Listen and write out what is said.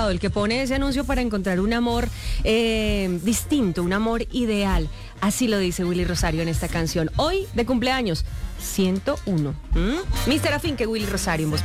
enamorado, el que pone ese anuncio para encontrar un amor distinto, un amor ideal. Así lo dice Willy Rosario en esta canción. Hoy de cumpleaños, 101. Mr. Afinque, Willy Rosario en Voz